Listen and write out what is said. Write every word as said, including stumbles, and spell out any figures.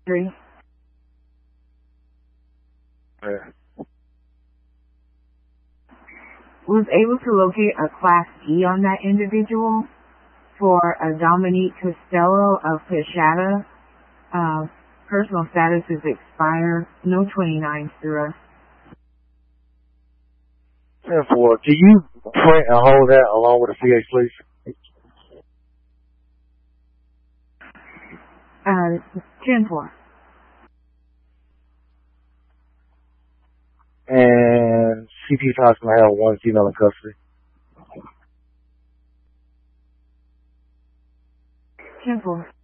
three. Yeah. Was able to locate a Class D on that individual for a Dominique Costello of Peshada. Uh, personal status is expired. No twenty-nines through us. ten four. Can you print and hold that along with the C H, please? Uh, ten four. And C P Tops gonna have one female in custody. ten four.